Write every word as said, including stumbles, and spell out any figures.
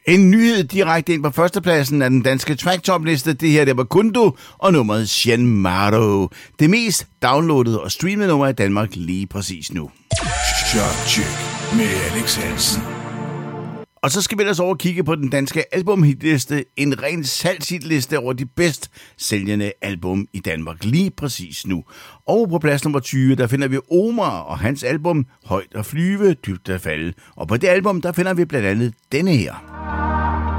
En nyhed direkte ind på førstepladsen af den danske track-top-liste. Det her, det var Kundo og nummeret Shen Maro. Det mest downloadede og streamede nummer i Danmark lige præcis nu. Shotcheck med Alex Hansen. Og så skal vi ellers over og kigge på den danske albumhitliste. En ren salgshitliste over de bedst sælgende album i Danmark lige præcis nu. Og på plads nummer tyve, der finder vi Omar og hans album Højt at flyve, dybt at falde. Og på det album, der finder vi blandt andet denne her.